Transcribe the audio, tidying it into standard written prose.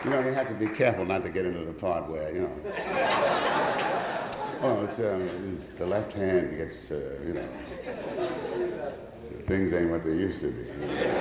You know, you have to be careful not to get into the part where, you know, oh, it's the left hand gets, you know, things ain't what they used to be.